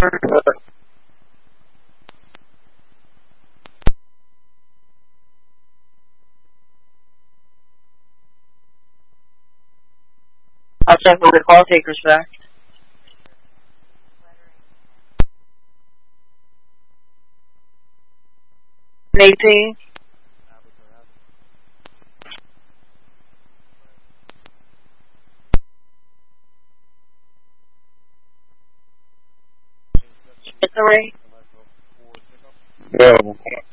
I'll check with the call takers back. Nadine? It's alright. No.